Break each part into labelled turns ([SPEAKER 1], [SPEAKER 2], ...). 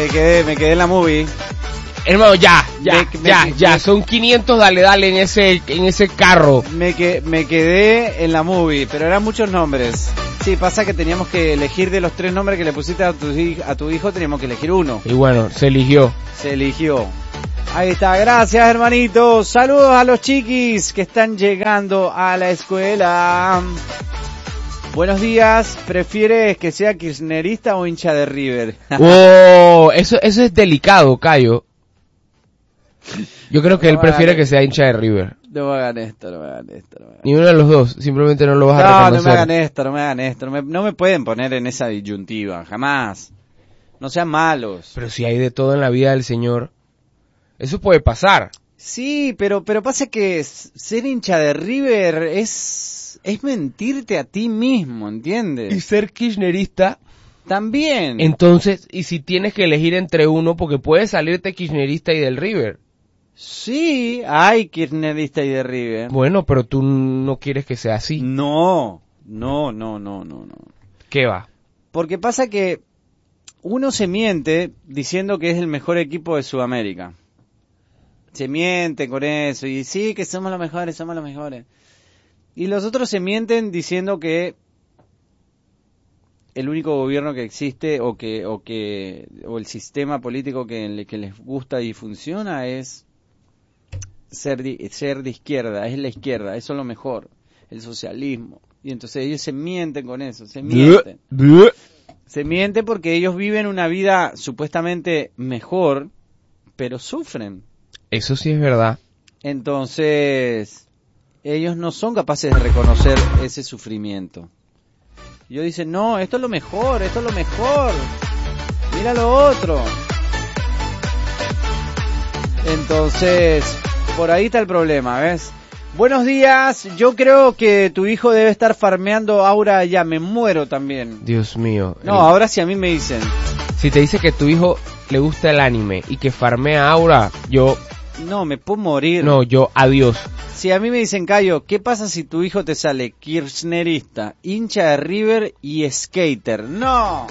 [SPEAKER 1] Me quedé en la movie.
[SPEAKER 2] Hermano, ya, son 500, dale en ese carro.
[SPEAKER 1] Me quedé en la movie, pero eran muchos nombres. Sí, pasa que teníamos que elegir de los 3 nombres que le pusiste a tu hijo, teníamos que elegir uno.
[SPEAKER 2] Y bueno, se eligió.
[SPEAKER 1] Ahí está, gracias hermanitos. Saludos a los chiquis que están llegando a la escuela. Buenos días, ¿prefieres que sea kirchnerista o hincha de River?
[SPEAKER 2] Oh, eso es delicado, Cayo. Yo creo que él prefiere que sea hincha de River.
[SPEAKER 1] No me hagan esto.
[SPEAKER 2] Ni uno de los dos, simplemente no lo vas a reconocer.
[SPEAKER 1] No me hagan esto. No me pueden poner en esa disyuntiva, jamás. No sean malos.
[SPEAKER 2] Pero si hay de todo en la vida del señor, eso puede pasar.
[SPEAKER 1] Sí, pero pasa que ser hincha de River es mentirte a ti mismo, ¿entiendes?
[SPEAKER 2] Y ser kirchnerista
[SPEAKER 1] también.
[SPEAKER 2] Entonces, y si tienes que elegir entre uno, porque puedes salirte kirchnerista y del River.
[SPEAKER 1] Sí, hay kirchnerista y de River.
[SPEAKER 2] Bueno, pero tú no quieres que sea así.
[SPEAKER 1] No.
[SPEAKER 2] ¿Qué va?
[SPEAKER 1] Porque pasa que uno se miente diciendo que es el mejor equipo de Sudamérica. Se miente con eso y sí, que somos los mejores. Y los otros se mienten diciendo que el único gobierno que existe o el sistema político que les gusta y funciona es ser de izquierda, es la izquierda, eso es lo mejor, el socialismo. Y entonces ellos se mienten con eso, se mienten porque ellos viven una vida supuestamente mejor, pero sufren.
[SPEAKER 2] Eso sí es verdad.
[SPEAKER 1] Entonces ellos no son capaces de reconocer ese sufrimiento. Ellos dicen, no, esto es lo mejor, mira lo otro. Entonces, por ahí está el problema, ¿ves? Buenos días, yo creo que tu hijo debe estar farmeando Aura ya, me muero también.
[SPEAKER 2] Dios mío.
[SPEAKER 1] No, ahora sí a mí me dicen.
[SPEAKER 2] Si te dice que tu hijo le gusta el anime y que farmea Aura, yo...
[SPEAKER 1] No, me puedo morir.
[SPEAKER 2] No, yo, adiós.
[SPEAKER 1] Si a mí me dicen, Cayo, ¿qué pasa si tu hijo te sale kirchnerista, hincha de River y skater? No.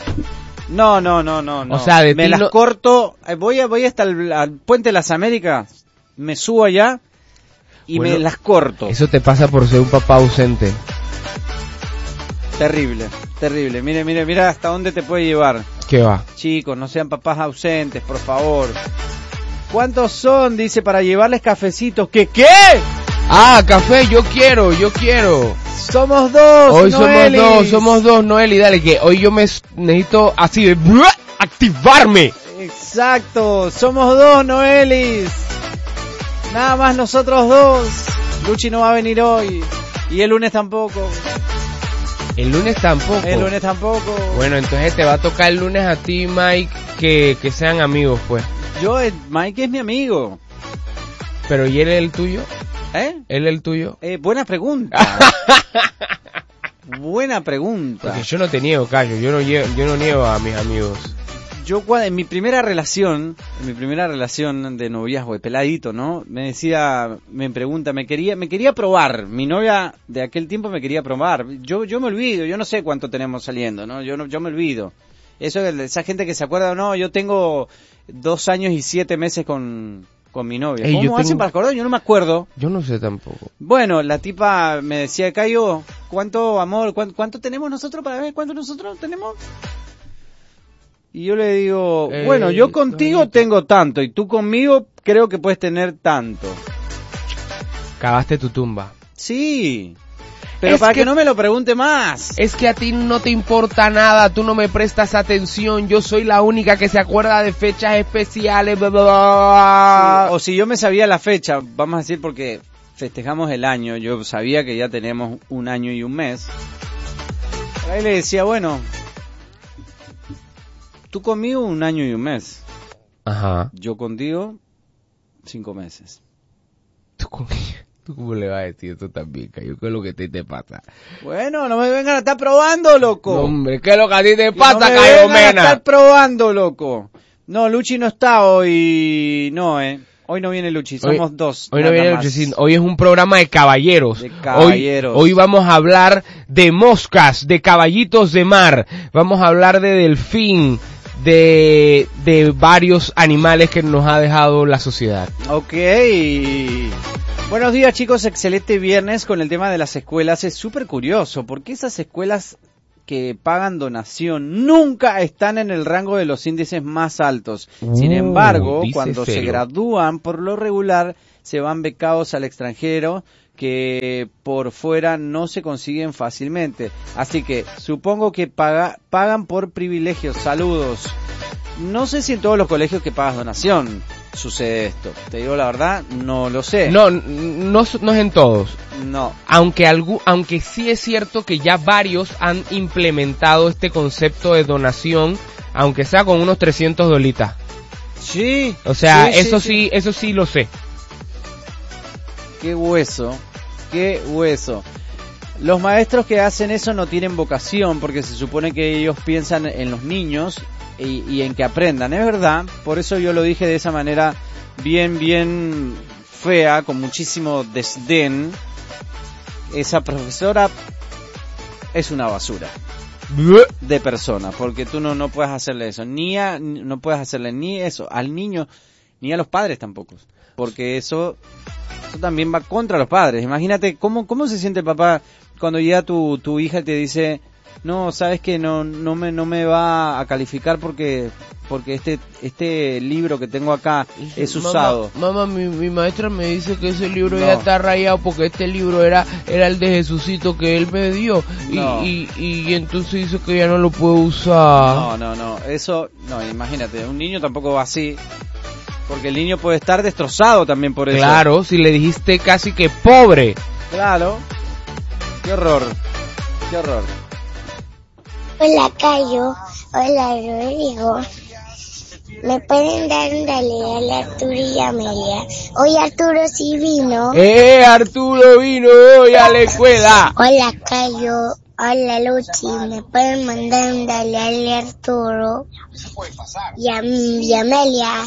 [SPEAKER 1] O sea, me las corto, voy hasta el Puente de las Américas, me subo allá y me las corto.
[SPEAKER 2] Eso te pasa por ser un papá ausente.
[SPEAKER 1] Terrible. Mira hasta dónde te puede llevar.
[SPEAKER 2] ¿Qué va?
[SPEAKER 1] Chicos, no sean papás ausentes, por favor. ¿Cuántos son? Dice, para llevarles cafecitos. ¿Qué?
[SPEAKER 2] Ah, café, yo quiero.
[SPEAKER 1] Somos dos,
[SPEAKER 2] hoy
[SPEAKER 1] Noelis.
[SPEAKER 2] somos dos, Noeli, dale, que hoy yo me necesito así de activarme.
[SPEAKER 1] Exacto, somos dos, Noelis. Nada más nosotros dos. Luchi no va a venir hoy. Y el lunes tampoco.
[SPEAKER 2] El lunes tampoco. Bueno, entonces te va a tocar el lunes a ti, Mike, que sean amigos, pues.
[SPEAKER 1] Mike es mi amigo.
[SPEAKER 2] Pero ¿y él es el tuyo?
[SPEAKER 1] ¿Eh?
[SPEAKER 2] ¿Él es el tuyo?
[SPEAKER 1] Buena pregunta. Buena pregunta.
[SPEAKER 2] Porque yo no te niego, Cayo, yo no niego a mis amigos.
[SPEAKER 1] Yo en mi primera relación de noviazgo, de peladito, ¿no? Me pregunta, me quería probar. Mi novia de aquel tiempo me quería probar. Yo me olvido, yo no sé cuánto tenemos saliendo, ¿no? Yo me olvido. Esa gente que se acuerda, no, yo tengo 2 años y 7 meses con mi novia. ¿Cómo hacen para acordar? Yo no me acuerdo.
[SPEAKER 2] Yo no sé tampoco.
[SPEAKER 1] Bueno, la tipa me decía, Cayo, ¿cuánto tenemos nosotros para ver cuánto nosotros tenemos? Y yo le digo, bueno, yo contigo tengo tanto y tú conmigo creo que puedes tener tanto.
[SPEAKER 2] Cavaste tu tumba.
[SPEAKER 1] Sí. Pero para que no me lo pregunte más.
[SPEAKER 2] Es que a ti no te importa nada, tú no me prestas atención, yo soy la única que se acuerda de fechas especiales, bla, bla, bla.
[SPEAKER 1] Sí, o si yo me sabía la fecha, vamos a decir porque festejamos el año, yo sabía que ya teníamos 1 año y 1 mes. Ahí le decía, bueno, tú conmigo 1 año y 1 mes.
[SPEAKER 2] Ajá.
[SPEAKER 1] Yo contigo 5 meses.
[SPEAKER 2] ¿Tú cómo le vas a decir esto también, Cayo? ¿Qué es lo que te pasa?
[SPEAKER 1] Bueno, no me vengan a estar probando, loco.
[SPEAKER 2] No, hombre, ¿qué es lo que a ti te pasa,
[SPEAKER 1] Cayo
[SPEAKER 2] Mena?
[SPEAKER 1] No me vengan a estar probando, loco. No, Luchi no está hoy, no, Hoy no viene Luchi, somos dos.
[SPEAKER 2] Hoy no viene Luchi, hoy es un programa de caballeros.
[SPEAKER 1] De caballeros.
[SPEAKER 2] Hoy vamos a hablar de moscas, de caballitos de mar. Vamos a hablar de delfín, de varios animales que nos ha dejado la sociedad.
[SPEAKER 1] Ok. Buenos días, chicos, excelente viernes con el tema de las escuelas. Es súper curioso, porque esas escuelas que pagan donación nunca están en el rango de los índices más altos. Sin embargo, cuando se gradúan, por lo regular, se van becados al extranjero, que por fuera no se consiguen fácilmente. Así que supongo que pagan por privilegios. Saludos. No sé si en todos los colegios que pagas donación sucede esto. Te digo la verdad, no lo sé.
[SPEAKER 2] No es en todos.
[SPEAKER 1] No.
[SPEAKER 2] Aunque sí es cierto que ya varios han implementado este concepto de donación, aunque sea con unos 300 dolitas.
[SPEAKER 1] Sí.
[SPEAKER 2] O sea, sí, eso sí lo sé.
[SPEAKER 1] Qué hueso, qué hueso. Los maestros que hacen eso no tienen vocación, porque se supone que ellos piensan en los niños y en que aprendan, es verdad. Por eso yo lo dije de esa manera bien fea, con muchísimo desdén. Esa profesora es una basura de persona, porque tú no puedes hacerle eso, no puedes hacerle ni eso al niño, ni a los padres tampoco, porque eso también va contra los padres. Imagínate cómo se siente el papá cuando llega tu hija y te dice: no, sabes que no me va a calificar porque este libro que tengo acá es usado.
[SPEAKER 2] Mamá, mi maestra me dice que ese libro ya está rayado porque este libro era el de Jesucito que él me dio y entonces dice que ya no lo puedo usar.
[SPEAKER 1] No, eso no, imagínate, un niño tampoco va así. Porque el niño puede estar destrozado también por eso.
[SPEAKER 2] Claro, si le dijiste casi que pobre.
[SPEAKER 1] Claro. Qué horror. Qué horror.
[SPEAKER 3] Hola, Cayo. Hola, Rodrigo. ¿Me pueden dar un dale a Arturo y Amelia? Hoy Arturo sí vino.
[SPEAKER 2] Arturo vino hoy a la escuela.
[SPEAKER 3] Hola, Cayo. Hola, Luchi. ¿Me pueden mandar un dale a Arturo y Amelia?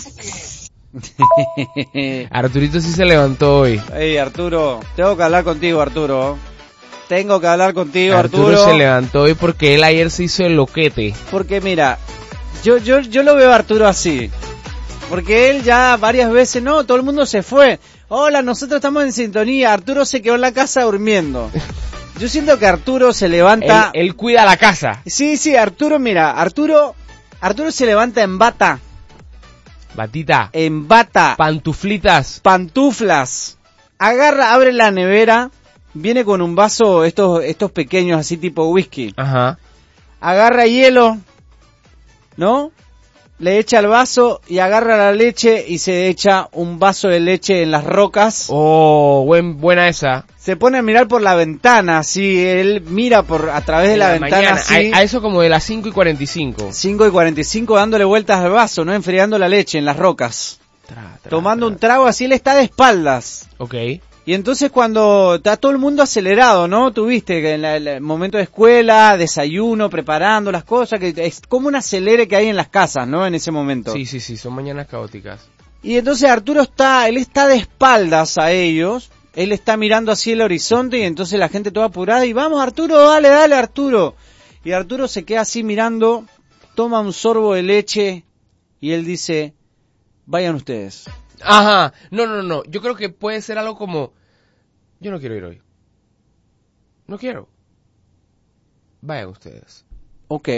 [SPEAKER 2] Arturito sí se levantó hoy.
[SPEAKER 1] Hey, Arturo, tengo que hablar contigo, Arturo.
[SPEAKER 2] Arturo se levantó hoy porque él ayer se hizo el loquete.
[SPEAKER 1] Porque mira, yo lo veo a Arturo así. Porque él ya varias veces, no, todo el mundo se fue. Hola, nosotros estamos en sintonía. Arturo se quedó en la casa durmiendo. Yo siento que Arturo se levanta.
[SPEAKER 2] Él cuida la casa.
[SPEAKER 1] Sí, Arturo, mira, Arturo se levanta en bata.
[SPEAKER 2] Batita.
[SPEAKER 1] En bata.
[SPEAKER 2] Pantuflas.
[SPEAKER 1] Agarra, abre la nevera, viene con un vaso, estos pequeños así tipo whisky.
[SPEAKER 2] Ajá.
[SPEAKER 1] Agarra hielo, ¿no? Le echa el vaso y agarra la leche y se echa un vaso de leche en las rocas.
[SPEAKER 2] Oh, buena esa.
[SPEAKER 1] Se pone a mirar por la ventana, así, él mira a través de la ventana,
[SPEAKER 2] mañana,
[SPEAKER 1] así.
[SPEAKER 2] A eso como de las 5:45.
[SPEAKER 1] 5:45 dándole vueltas al vaso, ¿no? Enfriando la leche en las rocas. Tomando un trago así, él está de espaldas.
[SPEAKER 2] Ok.
[SPEAKER 1] Y entonces cuando está todo el mundo acelerado, ¿no? Tuviste que en el momento de escuela, desayuno, preparando las cosas, que es como un acelere que hay en las casas, ¿no? En ese momento.
[SPEAKER 2] Sí, son mañanas caóticas.
[SPEAKER 1] Y entonces Arturo está de espaldas a ellos, él está mirando así el horizonte y entonces la gente toda apurada y vamos Arturo, dale Arturo. Y Arturo se queda así mirando, toma un sorbo de leche y él dice: vayan ustedes.
[SPEAKER 2] Ajá, no, yo creo que puede ser algo como: yo no quiero ir hoy. No quiero. Vayan ustedes.
[SPEAKER 1] Ok.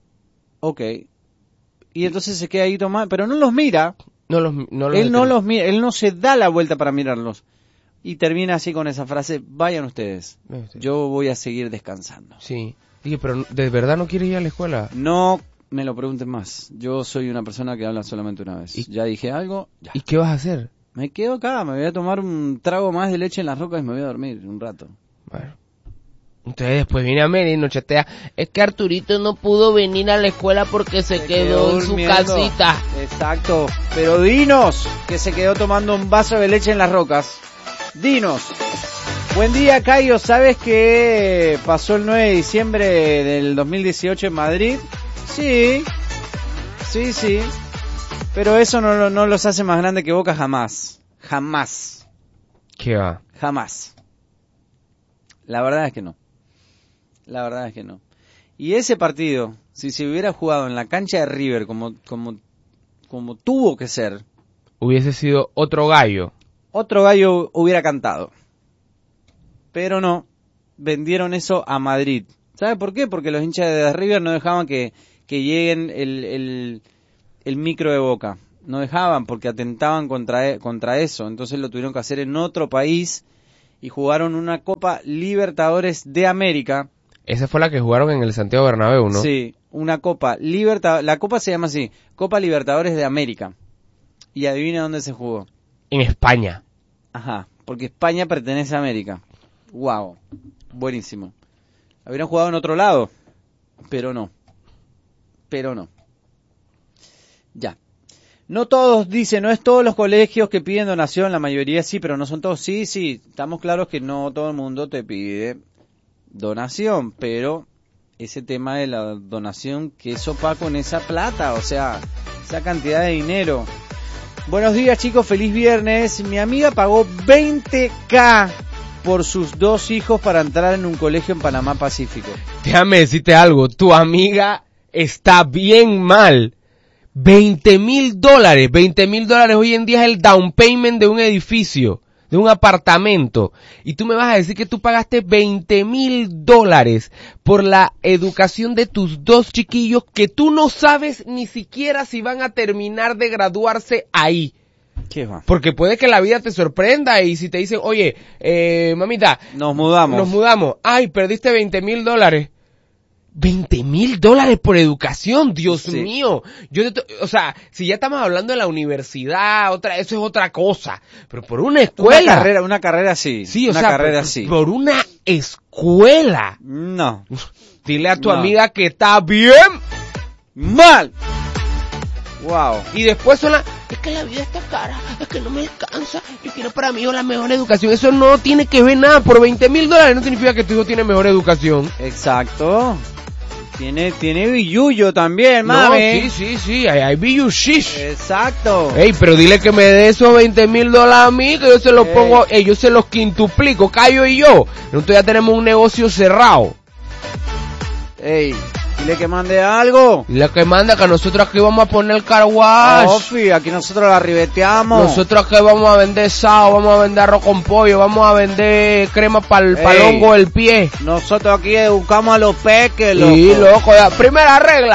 [SPEAKER 1] Y entonces se queda ahí tomando, pero no los mira. Él no los mira, él no se da la vuelta para mirarlos. Y termina así con esa frase: vayan ustedes. Yo voy a seguir descansando.
[SPEAKER 2] Sí. Dije, pero ¿de verdad no quiere ir a la escuela?
[SPEAKER 1] No me lo pregunten más. Yo soy una persona que habla solamente una vez. Ya dije algo, ya.
[SPEAKER 2] ¿Y qué vas a hacer?
[SPEAKER 1] Me quedo acá, me voy a tomar un trago más de leche en las rocas y me voy a dormir un rato.
[SPEAKER 2] Bueno. Entonces después viene a Mary y nos chatea: es que Arturito no pudo venir a la escuela porque se quedó en su casita.
[SPEAKER 1] Exacto. Pero dinos que se quedó tomando un vaso de leche en las rocas. Dinos. Buen día, Cayo. ¿Sabes qué pasó el 9 de diciembre del 2018 en Madrid? Sí. Pero eso no los hace más grande que Boca jamás.
[SPEAKER 2] ¿Qué va?
[SPEAKER 1] Jamás. La verdad es que no. Y ese partido, si se hubiera jugado en la cancha de River como tuvo que ser,
[SPEAKER 2] hubiese sido otro gallo.
[SPEAKER 1] Otro gallo hubiera cantado. Pero no, vendieron eso a Madrid. ¿Sabe por qué? Porque los hinchas de River no dejaban que lleguen el micro de Boca. No dejaban porque atentaban contra eso. Entonces lo tuvieron que hacer en otro país y jugaron una Copa Libertadores de América.
[SPEAKER 2] Esa fue la que jugaron en el Santiago Bernabéu, ¿no?
[SPEAKER 1] Sí, una Copa Libertadores. La Copa se llama así, Copa Libertadores de América. Y adivina dónde se jugó.
[SPEAKER 2] En España.
[SPEAKER 1] Ajá, porque España pertenece a América. Wow, buenísimo. Habrían jugado en otro lado, pero no. Ya. No todos, dice, no es todos los colegios que piden donación, la mayoría sí, pero no son todos. Sí, estamos claros que no todo el mundo te pide donación, pero ese tema de la donación, ¿qué sopa con esa plata? O sea, esa cantidad de dinero. Buenos días, chicos, feliz viernes. Mi amiga pagó 20.000 por sus 2 hijos para entrar en un colegio en Panamá Pacífico.
[SPEAKER 2] Déjame decirte algo, tu amiga está bien mal. $20,000. $20,000 hoy en día es el down payment de un edificio, de un apartamento. Y tú me vas a decir que tú pagaste $20,000 por la educación de tus 2 chiquillos que tú no sabes ni siquiera si van a terminar de graduarse ahí.
[SPEAKER 1] ¿Qué va?
[SPEAKER 2] Porque puede que la vida te sorprenda y si te dicen, oye, mamita,
[SPEAKER 1] nos mudamos.
[SPEAKER 2] Ay, perdiste $20,000. $20,000 por educación, Dios mío. O sea, si ya estamos hablando de la universidad, eso es otra cosa. Pero por una escuela.
[SPEAKER 1] Una carrera sí.
[SPEAKER 2] Sí, por una escuela.
[SPEAKER 1] No.
[SPEAKER 2] Dile a tu amiga que está bien
[SPEAKER 1] mal. Wow.
[SPEAKER 2] Y después es que la vida está cara, es que no me alcanza, yo quiero para mi hijo la mejor educación. Eso no tiene que ver nada, por $20,000 no significa que tu hijo tiene mejor educación.
[SPEAKER 1] Exacto. Tiene billuyo también, mami.
[SPEAKER 2] No, sí, hay billushish.
[SPEAKER 1] Exacto.
[SPEAKER 2] Ey, pero dile que me dé esos $20,000 a mí, que yo se los pongo, yo se los quintuplico, Cayo y yo. Nosotros ya tenemos un negocio cerrado.
[SPEAKER 1] Ey, dile que mande algo.
[SPEAKER 2] Dile que manda, que nosotros aquí vamos a poner el car wash.
[SPEAKER 1] Ofi, aquí nosotros la ribeteamos.
[SPEAKER 2] Nosotros aquí vamos a vender sao, vamos a vender arroz con pollo, vamos a vender crema para el hongo del pie.
[SPEAKER 1] Nosotros aquí educamos a los peques, loco.
[SPEAKER 2] Sí, loco, ya. Primera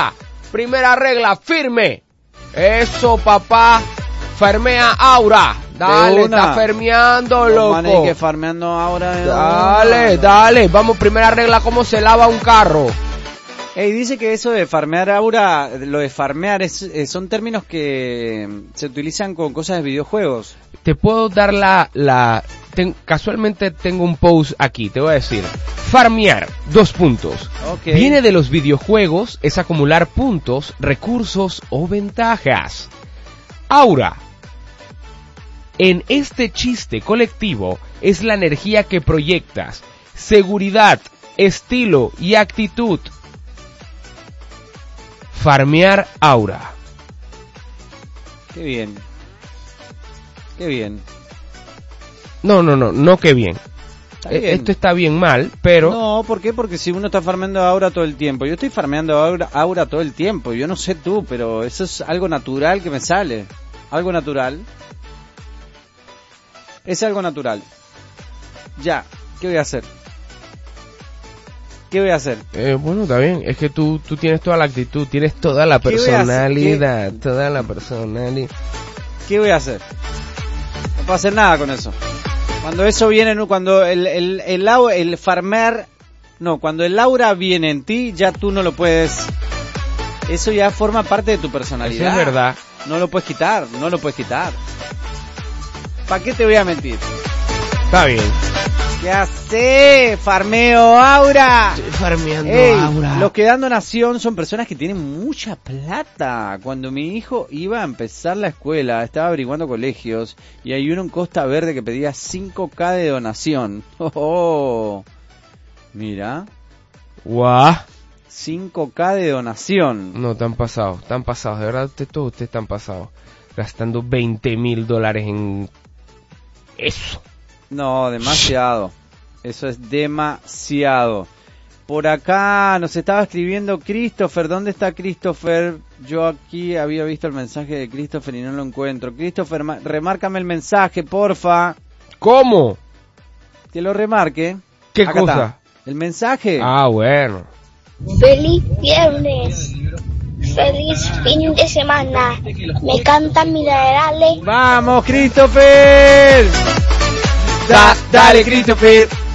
[SPEAKER 2] regla, firme. Eso, papá, farmea Aura. Dale, está farmeando, loco.
[SPEAKER 1] Man, que farmeando Aura.
[SPEAKER 2] Dale, vamos, primera regla, cómo se lava un carro.
[SPEAKER 1] Dice que eso de farmear Aura, lo de farmear son términos que se utilizan con cosas de videojuegos.
[SPEAKER 2] Te puedo dar casualmente tengo un post aquí, te voy a decir. Farmear, 2 puntos.
[SPEAKER 1] Okay.
[SPEAKER 2] Viene de los videojuegos, es acumular puntos, recursos o ventajas. Aura. En este chiste colectivo es la energía que proyectas, seguridad, estilo y actitud. Farmear Aura.
[SPEAKER 1] Qué bien.
[SPEAKER 2] No, qué bien.
[SPEAKER 1] Bien.
[SPEAKER 2] Esto está bien mal, pero...
[SPEAKER 1] No, ¿por qué? Porque si uno está farmeando Aura todo el tiempo. Yo estoy farmeando Aura todo el tiempo. Yo no sé tú, pero eso es algo natural que me sale. Algo natural. Es algo natural. Ya, ¿qué voy a hacer?
[SPEAKER 2] Bueno, está bien. Es que tú tienes toda la actitud, tienes toda la personalidad,
[SPEAKER 1] ¿Qué voy a hacer? No puedo hacer nada con eso. Cuando eso viene, cuando el farmear, no, cuando el aura viene en ti, ya tú no lo puedes. Eso ya forma parte de tu personalidad.
[SPEAKER 2] Eso es verdad.
[SPEAKER 1] No lo puedes quitar. ¿Para qué te voy a mentir?
[SPEAKER 2] Está bien.
[SPEAKER 1] ¿Qué hace? Farmeo Aura.
[SPEAKER 2] Estoy farmeando Aura.
[SPEAKER 1] Los que dan donación son personas que tienen mucha plata. Cuando mi hijo iba a empezar la escuela, estaba averiguando colegios y hay uno en Costa Verde que pedía 5.000 de donación. Oh, mira.
[SPEAKER 2] Guau.
[SPEAKER 1] 5.000 de donación.
[SPEAKER 2] No, están pasados, de verdad, todos ustedes están pasados. Gastando $20,000 en eso.
[SPEAKER 1] No, demasiado. Eso es demasiado. Por acá nos estaba escribiendo Christopher. ¿Dónde está Christopher? Yo aquí había visto el mensaje de Christopher y no lo encuentro. Christopher, remárcame el mensaje, porfa.
[SPEAKER 2] ¿Cómo?
[SPEAKER 1] Que lo remarque.
[SPEAKER 2] ¿Qué
[SPEAKER 1] Acá
[SPEAKER 2] cosa?
[SPEAKER 1] está. El mensaje.
[SPEAKER 2] Ah, bueno.
[SPEAKER 3] Feliz viernes. Feliz fin de semana. Me cantan minerales.
[SPEAKER 1] ¡Vamos, Christopher! Dale, Christopher.